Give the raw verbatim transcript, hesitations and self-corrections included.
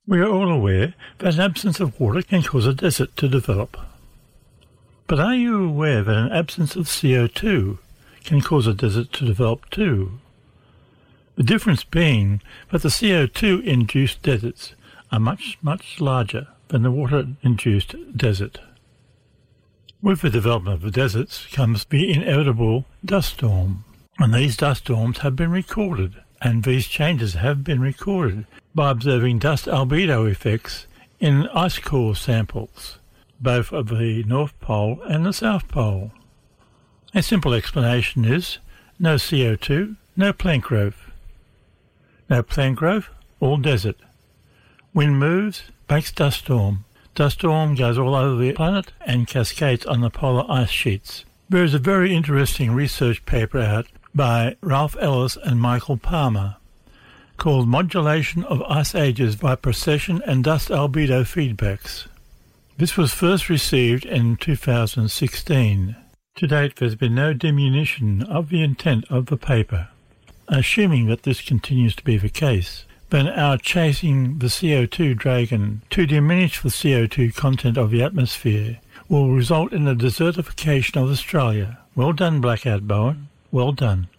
We are all aware that an absence of water can cause a desert to develop. But are you aware that an absence of C O two can cause a desert to develop too? The difference being that the C O two-induced deserts are much, much larger than the water-induced desert. With the development of the deserts comes the inevitable dust storm, and these dust storms have been recorded, and these changes have been recorded by observing dust albedo effects in ice core samples, both of the North Pole and the South Pole. A simple explanation is no C O two, no plant growth. No plant growth, all desert. Wind moves, makes dust storm. Dust storm goes all over the planet and cascades on the polar ice sheets. There is a very interesting research paper out by Ralph Ellis and Michael Palmer called Modulation of Ice Ages by Precession and Dust Albedo Feedbacks. This was first received in two thousand sixteen. To date, there has been no diminution of the intent of the paper. Assuming that this continues to be the case, then our chasing the C O two dragon to diminish the C O two content of the atmosphere will result in the desertification of Australia. Well done, Blackadder Bowen. Well done.